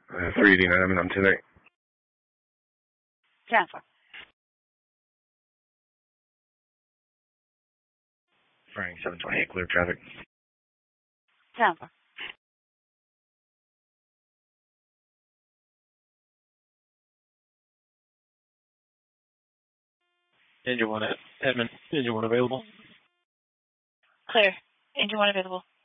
389, I'm in on 10-8. Tampa. Frank, 728, clear traffic. Tampa. Engine 1 at Edmond. Engine 1 available. Clear. Engine 1 available.